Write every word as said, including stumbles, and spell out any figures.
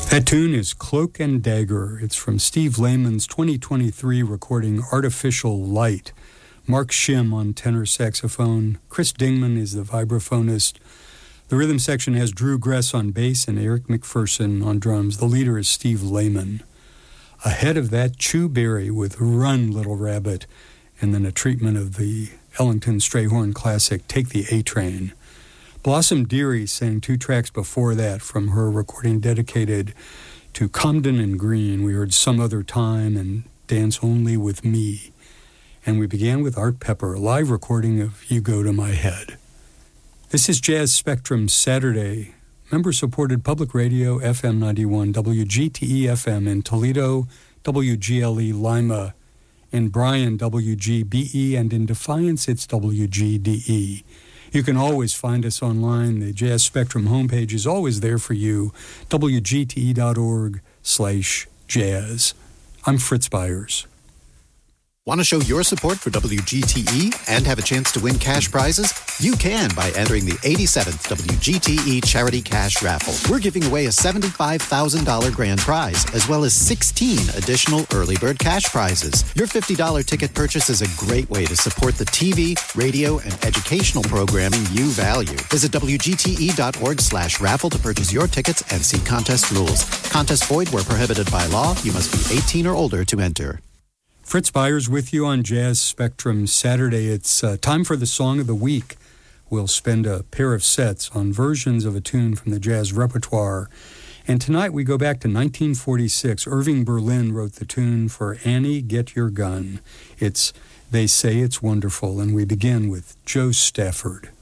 That tune is Cloak and Dagger. It's from Steve Lehman's twenty twenty-three recording Artificial Light. Mark Shim on tenor saxophone. Chris Dingman is the vibraphonist. The rhythm section has Drew Gress on bass and Eric McPherson on drums. The leader is Steve Lehman. Ahead of that, Chu Berry with Run, Little Rabbit, and then a treatment of the Ellington Strayhorn classic Take the A-Train. Blossom Dearie sang two tracks before that from her recording dedicated to Comden and Green. We heard Some Other Time and Dance Only With Me. And we began with Art Pepper, a live recording of You Go to My Head. This is Jazz Spectrum Saturday, member-supported public radio, F M ninety-one, W G T E F M in Toledo, W G L E Lima, in Bryan, W G B E, and in Defiance, it's W G D E. You can always find us online. The Jazz Spectrum homepage is always there for you, W G T E dot org slash jazz. I'm Fritz Byers. Want to show your support for W G T E and have a chance to win cash prizes? You can by entering the eighty-seventh W G T E Charity Cash Raffle. We're giving away a seventy-five thousand dollars grand prize, as well as sixteen additional early bird cash prizes. Your fifty dollars ticket purchase is a great way to support the T V, radio, and educational programming you value. Visit W G T E dot org slash raffle to purchase your tickets and see contest rules. Contest void where prohibited by law. You must be eighteen or older to enter. Fritz Byers with you on Jazz Spectrum Saturday. It's uh, time for the Song of the Week. We'll spend a pair of sets on versions of a tune from the jazz repertoire. And tonight we go back to nineteen forty-six. Irving Berlin wrote the tune for Annie, Get Your Gun. It's They Say It's Wonderful, and we begin with Joe Stafford.